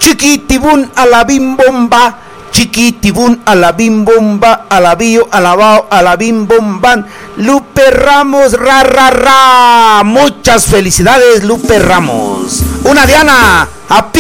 Chiquitibún a la bim bomba, chiquitibún a la bim bomba, alabío, alabao, a la bim bomban. Lupe Ramos, ra, ra, ra. Muchas felicidades, Lupe Ramos. Una Diana, a